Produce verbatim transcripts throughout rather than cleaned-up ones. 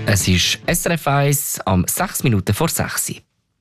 Es ist S R F eins am sechs Minuten vor sechs.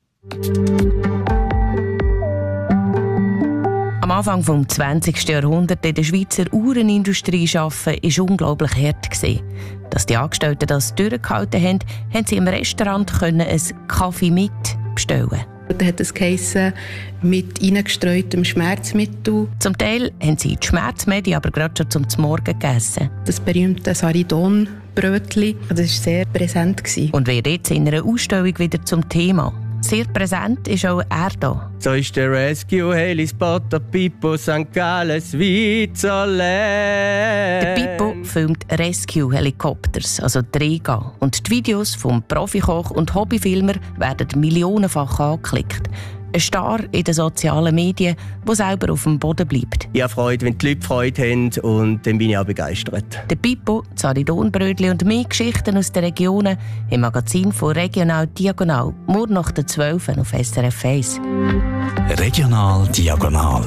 Am Anfang des zwanzigsten Jahrhunderts in der Schweizer Uhrenindustrie arbeiten, war unglaublich hart. Dass die Angestellten das durchgehalten haben, haben sie im Restaurant einen Kaffee mit bestellen. Da hat es geheissen, mit reingestreutem Schmerzmittel. Zum Teil haben sie die Schmerzmedien aber gerade schon zum Morgen gegessen. Das berühmte Saridon-Brötchen, das war sehr präsent. Und wird jetzt in einer Ausstellung wieder zum Thema. Sehr präsent ist auch er da. So ist der Rescue Helispot Pippo Sankt Gallen Switzerland. Der Pippo filmt Rescue Helikopters, also Träger. Und die Videos vom Profikoch und Hobbyfilmer werden millionenfach angeklickt. Ein Star in den sozialen Medien, der selber auf dem Boden bleibt. Ich habe Freude, wenn die Leute Freude haben, und dann bin ich auch begeistert. Der Pippo, Saridonbrötli und mehr Geschichten aus den Regionen im Magazin von Regional Diagonal. Morgen nach der zwölf auf S R F eins. Regional Diagonal.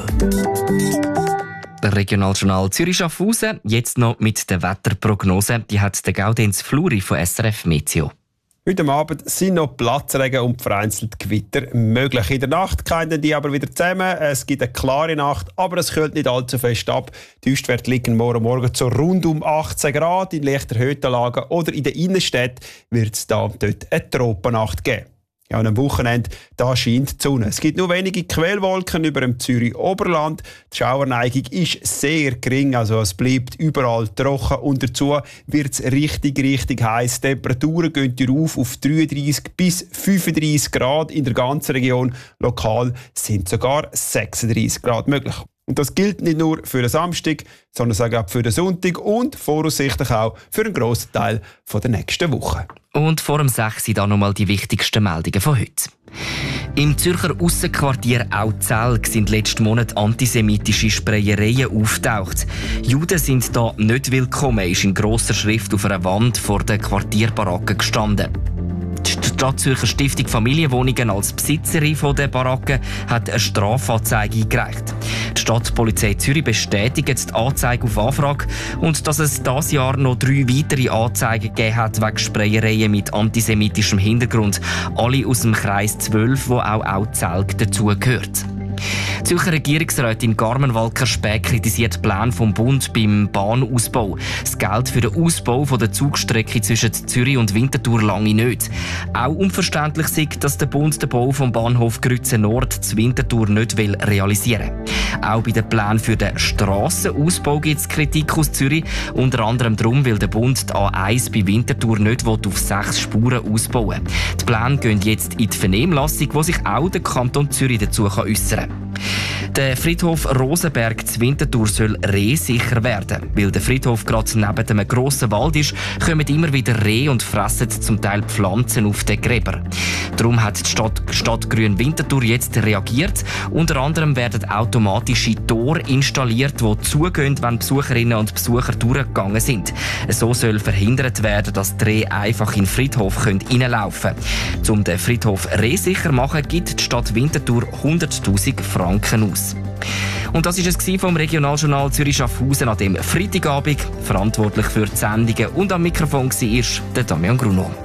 Der Regionaljournal Zürich-Schaffhausen, jetzt noch mit der Wetterprognose. Die hat der Gaudenz Fluri von S R F Meteo. Heute Abend sind noch Platzregen und vereinzelt Gewitter möglich. In der Nacht kehren die aber wieder zusammen. Es gibt eine klare Nacht, aber es kühlt nicht allzu fest ab. Die Höchstwerte liegen morgen Morgen so rund um achtzehn Grad. In leicht erhöhten Lagen oder in den Innenstädten wird es da und dort eine Tropennacht geben. Ja, und am Wochenende da scheint die Sonne. Es gibt nur wenige Quellwolken über dem Zürich-Oberland. Die Schauerneigung ist sehr gering, also es bleibt überall trocken. Und dazu wird es richtig, richtig heiß. Die Temperaturen gehen auf auf dreiunddreissig bis fünfunddreissig Grad in der ganzen Region. Lokal sind sogar sechsunddreissig Grad möglich. Und das gilt nicht nur für den Samstag, sondern sogar für den Sonntag und voraussichtlich auch für einen grossen Teil der nächsten Woche. Und vor dem sechs dann nochmal die wichtigsten Meldungen von heute. Im Zürcher Aussenquartier Auzell sind letzten Monat antisemitische Sprayereien aufgetaucht. Juden sind da nicht willkommen, ist in grosser Schrift auf einer Wand vor der Quartierbaracke gestanden. Die Stadtzürcher Stiftung Familienwohnungen als Besitzerin der Baracken hat eine Strafanzeige eingereicht. Die Stadtpolizei Zürich bestätigt die Anzeige auf Anfrage und dass es dieses Jahr noch drei weitere Anzeigen gegeben hat wegen Sprayereien mit antisemitischem Hintergrund. Alle aus dem Kreis zwölf, wo auch Auzell dazugehört. Die Zürcher Regierungsrätin Carmen Walker-Späh kritisiert die Pläne vom Bund beim Bahnausbau. Das Geld für den Ausbau der Zugstrecke zwischen Zürich und Winterthur lange nicht. Auch unverständlich ist, dass der Bund den Bau vom Bahnhof Grütze Nord zu Winterthur nicht realisieren will. Auch bei den Plänen für den Strassenausbau gibt es Kritik aus Zürich. Unter anderem darum, weil der Bund die A eins bei Winterthur nicht auf sechs Spuren ausbauen will. Die Pläne gehen jetzt in die Vernehmlassung, wo sich auch der Kanton Zürich dazu äußern kann. Der Friedhof Rosenberg zu Winterthur soll rehsicher werden. Weil der Friedhof gerade neben einem grossen Wald ist, kommen immer wieder Rehe und fressen zum Teil Pflanzen auf den Gräber. Darum hat die Stadt, Stadt Grün Winterthur jetzt reagiert. Unter anderem werden automatische Tore installiert, die zugehen, wenn Besucherinnen und Besucher durchgegangen sind. So soll verhindert werden, dass die Rehe einfach in den Friedhof reinlaufen können. Um den Friedhof rehsicher zu machen, gibt die Stadt Winterthur hunderttausend Franken aus. Und das war es vom Regionaljournal Zürich-Schaffhausen an dem Freitagabend. Verantwortlich für die Sendungen und am Mikrofon war der Damian Gruno.